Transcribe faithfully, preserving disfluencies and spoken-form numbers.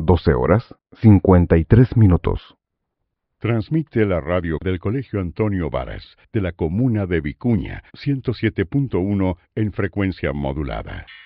doce horas cincuenta y tres minutos. Transmite la radio del Colegio Antonio Varas, de la comuna de Vicuña, ciento siete punto uno en frecuencia modulada.